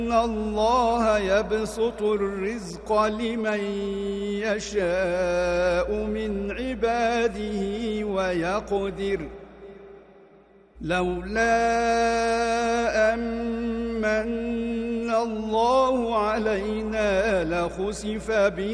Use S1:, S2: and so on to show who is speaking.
S1: إن الله يبسط الرزق لمن يشاء من عباده ويقدر لولا أن من الله علينا لخسف بنا